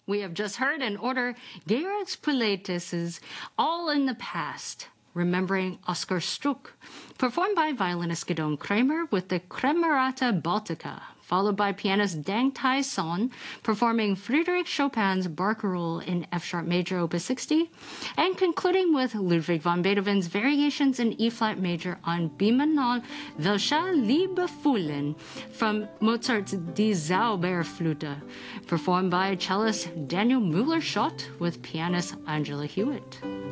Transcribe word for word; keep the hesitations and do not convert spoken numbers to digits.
We have just heard in order Geert's Pilates' All in the Past, remembering Oskar Struck, performed by violinist Gidon Kramer with the Kremerata Baltica, followed by pianist Dang Tai Son performing Frédéric Chopin's Barcarolle in F-sharp major opus sixty, and concluding with Ludwig van Beethoven's Variations in E-flat major on Bimanon Welche Liebe Fühlen from Mozart's Die Zauberflöte, performed by cellist Daniel Müller-Schott with pianist Angela Hewitt.